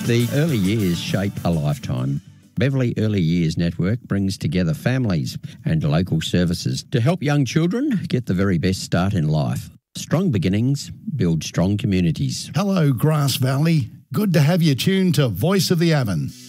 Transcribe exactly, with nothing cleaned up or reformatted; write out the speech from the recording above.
The early years shape a lifetime. Beverley Early Years Network brings together families and local services to help young children get the very best start in life. Strong beginnings build strong communities. Hello, Grass Valley. Good to have you tuned to Voice of the Avon.